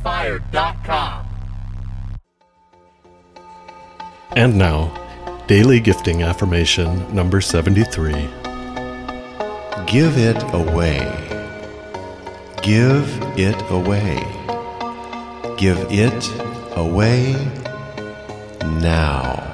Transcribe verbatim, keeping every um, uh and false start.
fire dot com. And now, Daily Gifting Affirmation number seventy-three. Give it away. Give it away. Give it away now.